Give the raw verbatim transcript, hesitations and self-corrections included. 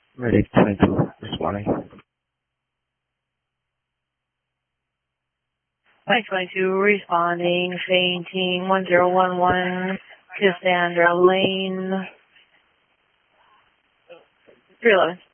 Medic twenty-two, responding. Mike twenty-two, responding, fainting, one zero one one, Cassandra Lane, three eleven.